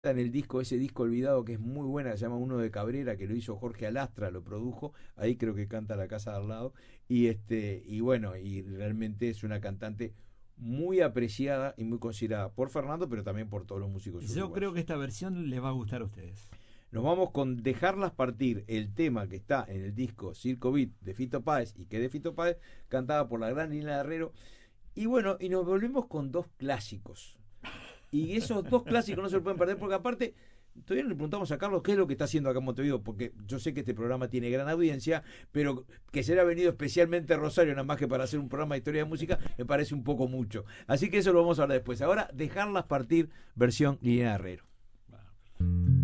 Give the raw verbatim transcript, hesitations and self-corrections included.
en el disco, ese disco olvidado que es muy buena, se llama Uno de Cabrera, que lo hizo Jorge Alastra, lo produjo, ahí creo que canta La Casa de al lado, y este, y bueno, y realmente es una cantante muy apreciada y muy considerada por Fernando, pero también por todos los músicos Yo creo uruguayos. que esta versión les va a gustar a ustedes. Nos vamos con Dejarlas Partir, el tema que está en el disco Circo Beat de Fito Páez y que de Fito Páez, cantada por la gran Lina Herrero. Y bueno, y nos volvemos con dos clásicos. Y esos dos clásicos no se lo pueden perder porque aparte, todavía no le preguntamos a Carlos qué es lo que está haciendo acá en Montevideo, porque yo sé que este programa tiene gran audiencia, pero que se le ha venido especialmente a Rosario, nada más que para hacer un programa de historia de música, me parece un poco mucho. Así que eso lo vamos a hablar después. Ahora, Dejarlas Partir, versión Lina Herrero. Bueno.